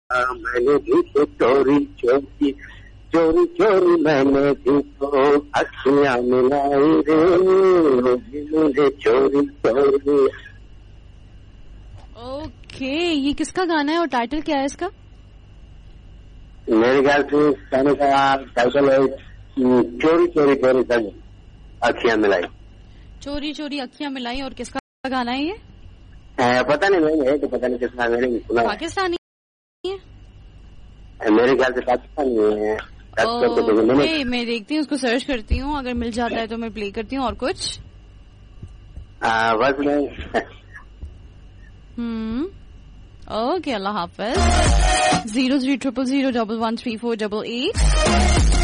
मैंने भी तो चोरी चोरी चोरी चोरी मैंने भी तो अखियां मिलाई रे मुझे चोरी चोरी। ओके, ये किसका गाना है और टाइटल क्या है इसका? मेरे ख्याल से गाने का टाइटल है चोरी चोरी चोरी कर अखियां मिलाई। चोरी चोरी अखियां मिलाई। और किसका गाना है ये? पता नहीं, मैंने है तो पता नहीं किसका, मैंने भी सुना। पाकिस्तानी है मेरे ख्याल से पाकिस्तानी है। ओके, मैं देखती हूँ, उसको सर्च करती हूँ, अगर मिल जाता है तो मैं प्ले करती हूँ। और कुछ? बस नहीं। ओके, अल्लाह हाफिज। 0300011348